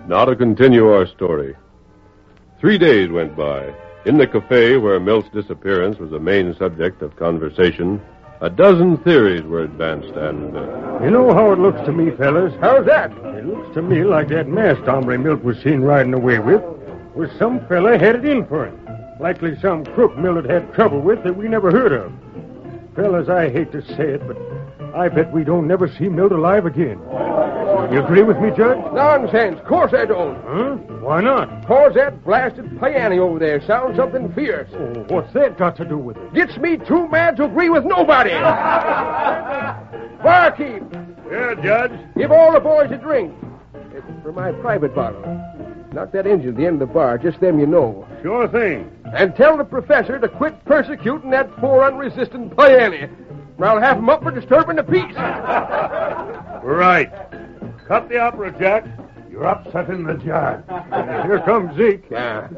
Now to continue our story. 3 days went by. In the cafe where Milt's disappearance was the main subject of conversation, a dozen theories were advanced, and... You know how it looks to me, fellas? How's that? It looks to me like that masked hombre Milt was seen riding away with was some fella headed in for him. Likely some crook Milt had trouble with that we never heard of. Fellas, I hate to say it, but I bet we don't never see Milt alive again. You agree with me, Judge? Nonsense. Of course I don't. Huh? Why not? Cause that blasted Piany over there sounds something fierce. Oh, what's that got to do with it? Gets me too mad to agree with nobody. Barkeep, Yeah, Judge. give all the boys a drink. It's for my private bottle. Not that engine at the end of the bar, just them you know. Sure thing. And tell the professor to quit persecuting that poor unresisting Piany. Or I'll have him up for disturbing the peace. Right. Cut the opera, Jack. You're upsetting the judge. Here comes Zeke. Yeah.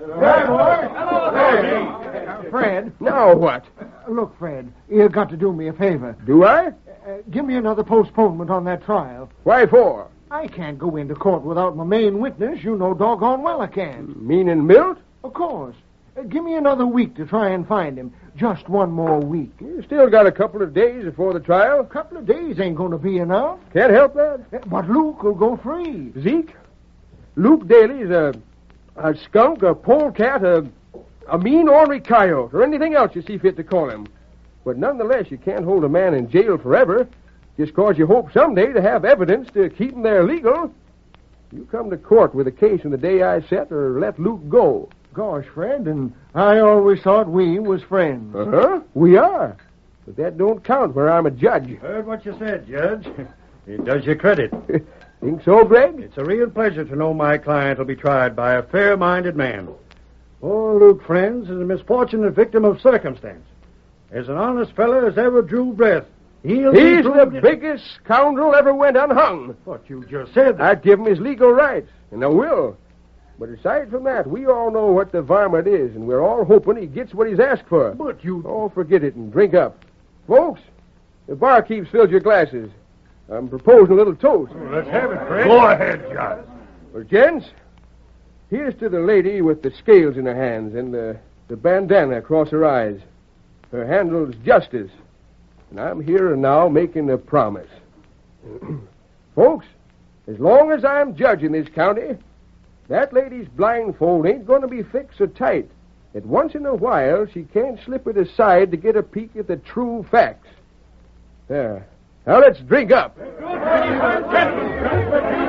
Fred. Now what? Look, Fred, you've got to do me a favor. Do I? Give me another postponement on that trial. Why for? I can't go into court without my main witness. You know doggone well I can't. Meaning Milt? Of course. Give me another week to try and find him. Just one more week. You still got a couple of days before the trial. A couple of days ain't going to be enough. Can't help that. But Luke will go free. Zeke? Luke Daly's a skunk, a polecat, a mean ornery coyote, or anything else you see fit to call him. But nonetheless, you can't hold a man in jail forever just because you hope someday to have evidence to keep him there legal. You come to court with a case on the day I set or let Luke go. Gosh, Fred, and I always thought we was friends. Uh-huh. We are. But that don't count where I'm a judge. Heard what you said, Judge. It does you credit. Think so, Greg? It's a real pleasure to know my client will be tried by a fair-minded man. Poor Luke, friends, is a misfortunate victim of circumstance. As an honest fellow as ever drew breath, He's the biggest scoundrel ever went unhung. What you just said. I'd give him his legal rights, and I will. But aside from that, we all know what the varmint is, and we're all hoping he gets what he's asked for. But you... Oh, forget it and drink up. Folks, the barkeep's filled your glasses. I'm proposing a little toast. Oh, let's have it, Fred. Go ahead, John. Well, gents, here's to the lady with the scales in her hands and the bandana across her eyes. Her handle's Justice, and I'm here and now making a promise. Folks, as long as I'm judge in this county, that lady's blindfold ain't going to be fixed so tight that once in a while she can't slip it aside to get a peek at the true facts. There. Now let's drink up.